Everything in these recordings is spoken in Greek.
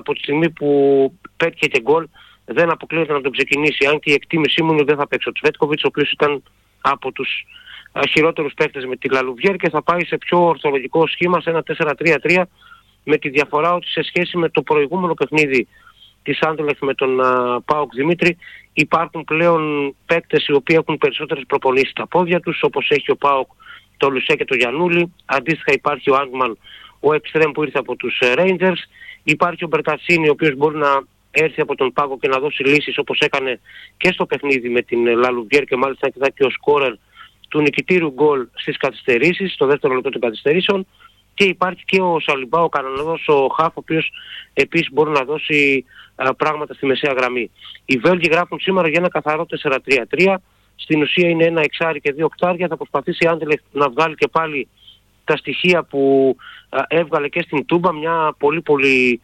από τη στιγμή που πέτυχε και γκολ δεν αποκλείεται να τον ξεκινήσει. Αν και η εκτίμησή μου είναι ότι δεν θα παίξει ο Τσβέτκοβιτς, ο οποίος ήταν από τους χειρότερους παίκτες με τη Λαλουβιέρ και θα πάει σε πιο ορθολογικό σχήμα, σε ένα 4-3-3, με τη διαφορά ότι σε σχέση με το προηγούμενο παιχνίδι της Anderlecht με τον ΠΑΟΚ Δημήτρη, υπάρχουν πλέον παίκτες οι οποίοι έχουν περισσότερες προπονήσεις στα πόδια τους, όπως έχει ο ΠΑΟΚ το Λουσέ και το Γιαννούλη. Αντίστοιχα υπάρχει ο Άγμαν, ο Εκστρέμ που ήρθε από τους Rangers. Υπάρχει ο Μπερτατσίνη, ο οποίος μπορεί να έρθει από τον πάγκο και να δώσει λύσεις, όπως έκανε και στο παιχνίδι με την Λαλουβιέρ και μάλιστα ήταν και ο σκόρερ του νικητήριου γκολ στις καθυστερήσεις, στο δεύτερο λεπτό των καθυστερήσεων. Και υπάρχει και ο Σαλιμπά, ο Καναδός, ο Χαφ, ο οποίος επίσης μπορεί να δώσει πράγματα στη μεσαία γραμμή. Οι Βέλγοι γράφουν σήμερα για ένα καθαρό 4-3-3. Στην ουσία είναι ένα εξάρι και δύο οκτάρια. Θα προσπαθήσει η Anderlecht να βγάλει και πάλι τα στοιχεία που έβγαλε και στην Τούμπα, μια πολύ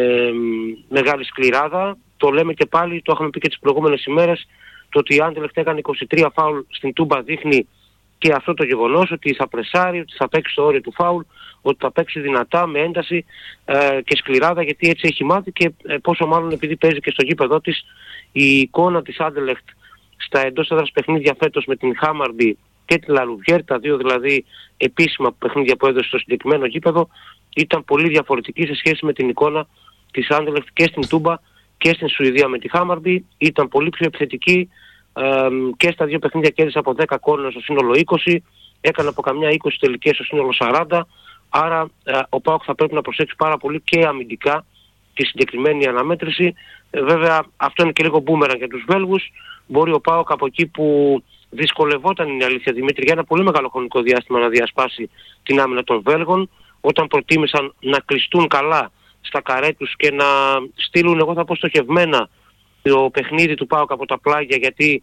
μεγάλη σκληράδα. Το λέμε και πάλι, το είχαμε πει και τις προηγούμενες ημέρες, το ότι η Anderlecht έκανε 23 φάουλ στην Τούμπα δείχνει και αυτό το γεγονός, ότι θα πρεσάρει, ότι θα παίξει στο όριο του φάουλ, ότι θα παίξει δυνατά, με ένταση και σκληράδα, γιατί έτσι έχει μάθει και πόσο μάλλον επειδή παίζει και στο γήπεδό της. Η εικόνα της Anderlecht στα εντός έδρας παιχνίδια φέτος με την Χάμαρμπι και τη Λαλουβιέρ, τα δύο δηλαδή επίσημα παιχνίδια που έδωσε στο συγκεκριμένο γήπεδο, ήταν πολύ διαφορετική σε σχέση με την εικόνα της Anderlecht και στην Τούμπα και στην Σουηδία με τη Χάμαρμπι. Ήταν πολύ πιο επιθετική και στα δύο παιχνίδια κέρδισε από 10 κόρνερ στο σύνολο 20, έκανε από καμιά 20 τελικές στο σύνολο 40, άρα ο ΠΑΟΚ θα πρέπει να προσέξει πάρα πολύ και αμυντικά τη συγκεκριμένη αναμέτρηση. Βέβαια αυτό είναι και λίγο μπούμεραν για τους Βέλγους. Μπορεί ο ΠΑΟΚ από εκεί που δυσκολευόταν, είναι αλήθεια Δημήτρη, για ένα πολύ μεγάλο χρονικό διάστημα να διασπάσει την άμυνα των Βέλγων, όταν προτίμησαν να κλειστούν καλά στα καρέ τους και να στείλουν, εγώ θα πω στοχευμένα, το παιχνίδι του ΠΑΟΚ από τα πλάγια, γιατί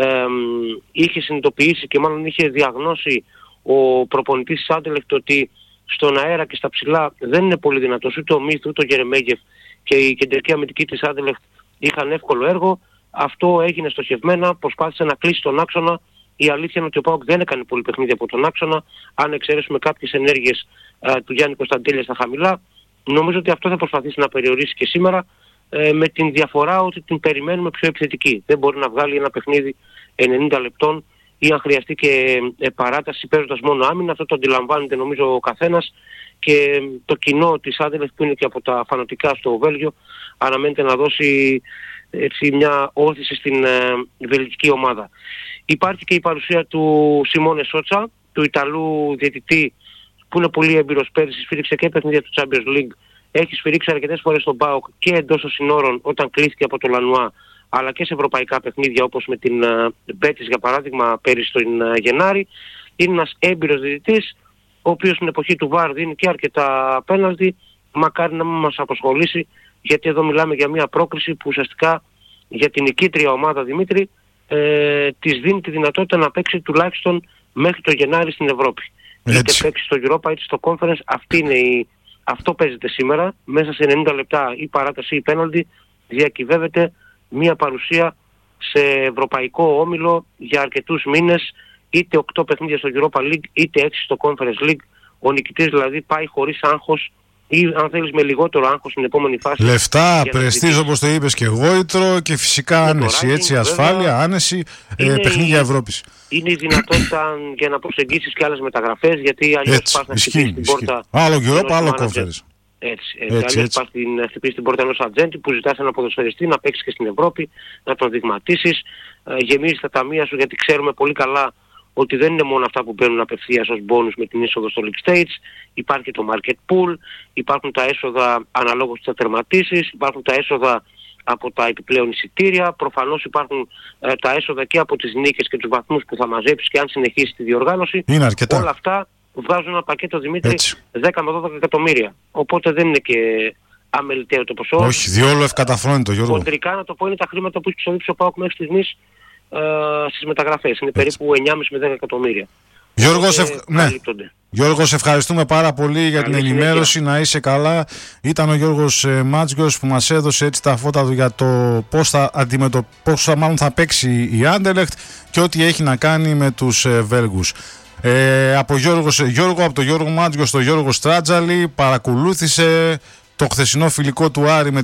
είχε συνειδητοποιήσει και μάλλον είχε διαγνώσει ο προπονητής της Anderlecht ότι στον αέρα και στα ψηλά δεν είναι πολύ δυνατός ούτε ο Μίθ ούτε ο Γερεμέγεφ και η κεντρική αμυντική της Anderlecht είχαν εύκολο έργο. Αυτό έγινε στοχευμένα, προσπάθησε να κλείσει τον άξονα. Η αλήθεια είναι ότι ο ΠΑΟΚ δεν έκανε πολύ παιχνίδι από τον άξονα, αν εξαιρέσουμε κάποιες ενέργειες του Γιάννη Κωνσταντέλια στα χαμηλά. Νομίζω ότι αυτό θα προσπαθήσει να περιορίσει και σήμερα, με την διαφορά ότι την περιμένουμε πιο επιθετική. Δεν μπορεί να βγάλει ένα παιχνίδι 90 λεπτών ή αν χρειαστεί και παράταση παίζοντας μόνο άμυνα. Αυτό το αντιλαμβάνεται νομίζω ο καθένας και το κοινό της Anderlecht που είναι και από τα φανατικά στο Βέλγιο αναμένεται να δώσει έτσι μια όθηση στην βελγική ομάδα. Υπάρχει και η παρουσία του Σιμώνε Σότσα, του Ιταλού διαιτητή που είναι πολύ έμπειρος, πέρυσι σφύριξε και παιχνίδια του Champions League. Έχει σφυρίξει αρκετές φορές τον ΠΑΟΚ και εντός των συνόρων όταν κλείστηκε από το Λανουά, αλλά και σε ευρωπαϊκά παιχνίδια όπως με την Μπέτις για παράδειγμα πέρυσι τον Γενάρη. Είναι ένας έμπειρος διαιτητής, ο οποίος στην εποχή του ΒΑΡ δίνει και αρκετά πέναλτι. Μακάρι να μην μας απασχολήσει, γιατί εδώ μιλάμε για μια πρόκριση που ουσιαστικά για την νικήτρια ομάδα Δημήτρη της δίνει τη δυνατότητα να παίξει τουλάχιστον μέχρι το Γενάρη στην Ευρώπη. Είτε παίξει στο Europa είτε στο Conference, αυτό παίζεται σήμερα. Μέσα σε 90 λεπτά ή παράταση ή πέναλτι διακυβεύεται μια παρουσία σε ευρωπαϊκό όμιλο για αρκετούς μήνες, είτε 8 παιχνίδια στο Europa League είτε 6 στο Conference League. Ο νικητής δηλαδή πάει χωρίς άγχος ή αν θέλεις με λιγότερο άγχος στην επόμενη φάση. Λεφτά, πρεστίζ όπως το είπες και γόητρο και φυσικά άνεση, έτσι, ασφάλεια, βέβαια, άνεση, παιχνίδια Ευρώπης. Είναι η δυνατότητα για να προσεγγίσεις και άλλες μεταγραφές, γιατί αλλιώς πας να χτυπήσεις την πόρτα. Άλλο Europa, άλλο Conference. Έτσι. Πας να χτυπήσεις την πόρτα ενός ατζέντη που ζητάς ένα ποδοσφαιριστή να παίξεις και στην Ευρώπη, να τον δειγματίσεις, γεμίζεις τα ταμεία σου, γιατί ξέρουμε πολύ καλά ότι δεν είναι μόνο αυτά που μπαίνουν απευθείας ως μπόνους με την είσοδο στο League Stage. Υπάρχει και το Market Pool, υπάρχουν τα έσοδα αναλόγως της τερματίσεις, υπάρχουν τα έσοδα από τα επιπλέον εισιτήρια, προφανώς υπάρχουν τα έσοδα και από τις νίκες και τους βαθμούς που θα μαζέψεις και αν συνεχίσεις τη διοργάνωση. Είναι αρκετά. Όλα αυτά βγάζουν ένα πακέτο, Δημήτρη, 10 με 12 εκατομμύρια. Οπότε δεν είναι και αμεληταίο το ποσό. Όχι, διόλου ευκαταφρόνητο, Γιώργο. Κοντρικά να το πω είναι τα χρήματα που έχει ξοδέψει ο ΠΑΟΚ μέχρι στιγμής στις μεταγραφές. Είναι περίπου 9,5 με 10 εκατομμύρια. Γιώργο, σε ευχαριστούμε πάρα πολύ για την ενημέρωση. Να είσαι καλά. Ήταν ο Γιώργος Μάτζιος που μας έδωσε έτσι τα φώτα του για το πώς θα παίξει η Anderlecht και ό,τι έχει να κάνει με τους Βέλγους. Από τον Γιώργο Μάτζιο στο Γιώργο Στράτζαλη, παρακολούθησε το χθεσινό φιλικό του Άρη με